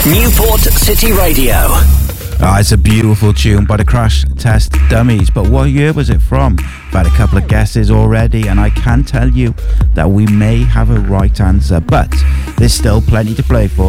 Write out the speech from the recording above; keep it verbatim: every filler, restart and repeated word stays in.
Newport City Radio. Ah, it's a beautiful tune by the Crash Test Dummies, but what year was it from? I've had a couple of guesses already, and I can tell you that we may have a right answer, but there's still plenty to play for.